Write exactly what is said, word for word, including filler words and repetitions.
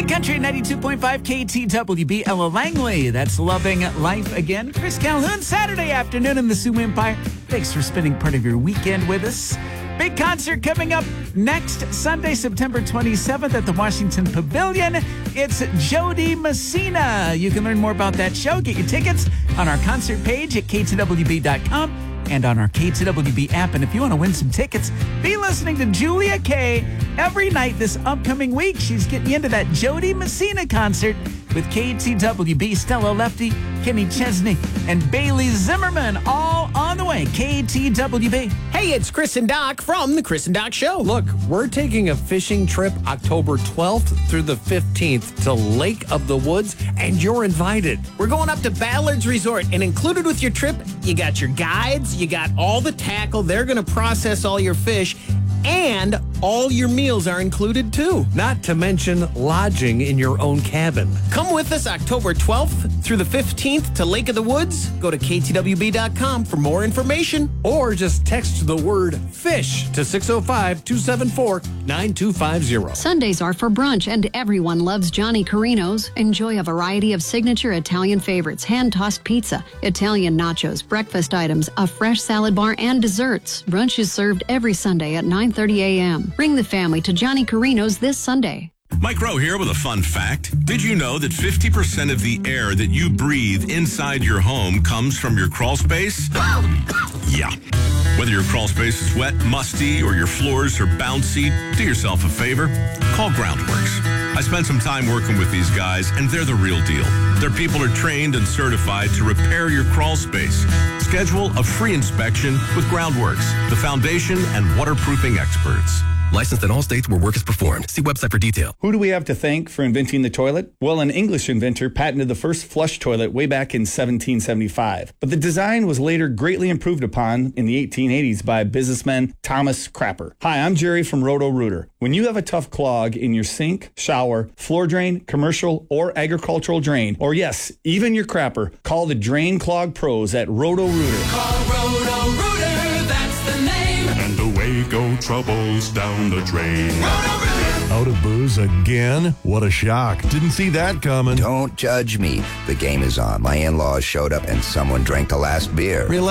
Big Country ninety-two point five K T W B, Ella Langley. That's Loving Life Again. Chris Calhoun, Saturday afternoon in the Sioux Empire. Thanks for spending part of your weekend with us. Big concert coming up next Sunday, September twenty-seventh at the Washington Pavilion. It's Jody Messina. You can learn more about that show. Get your tickets on our concert page at K T W B dot com and on our K T W B app. And if you want to win some tickets, be listening to Julia Kay every night this upcoming week. She's getting you into that Jody Messina concert with K T W B, Stella Lefty, Kenny Chesney, and Bailey Zimmerman, all on the way. K T W B. Hey, it's Chris and Doc from The Chris and Doc Show. Look, we're taking a fishing trip October twelfth through the fifteenth to Lake of the Woods, and you're invited. We're going up to Ballard's Resort, and included with your trip, you got your guides, you got all the tackle, they're going to process all your fish, and all your meals are included too. Not to mention lodging in your own cabin. Come with us October twelfth through the fifteenth to Lake of the Woods. Go to K T W B dot com for more information. Or just text the word FISH to six oh five, two seven four, nine two five zero. Sundays are for brunch, and everyone loves Johnny Carino's. Enjoy a variety of signature Italian favorites, hand-tossed pizza, Italian nachos, breakfast items, a fresh salad bar, and desserts. Brunch is served every Sunday at nine thirty a.m. Bring the family to Johnny Carino's this Sunday. Mike Rowe here with a fun fact. Did you know that fifty percent of the air that you breathe inside your home comes from your crawl space? Yeah. Whether your crawl space is wet, musty, or your floors are bouncy, do yourself a favor. Call Groundworks. I spent some time working with these guys, and they're the real deal. Their people are trained and certified to repair your crawl space. Schedule a free inspection with Groundworks, the foundation and waterproofing experts. Licensed in all states where work is performed. See website for detail. Who do we have to thank for inventing the toilet? Well, an English inventor patented the first flush toilet way back in seventeen seventy-five. But the design was later greatly improved upon in the eighteen eighties by businessman Thomas Crapper. Hi, I'm Jerry from Roto-Rooter. When you have a tough clog in your sink, shower, floor drain, commercial, or agricultural drain, or yes, even your crapper, call the Drain Clog Pros at Roto-Rooter. Call Roto-Rooter, that's the name. And away go troubles down the drain. Roto-Rooter. Out of booze again? What a shock. Didn't see that coming. Don't judge me. The game is on. My in-laws showed up and someone drank the last beer. Relax.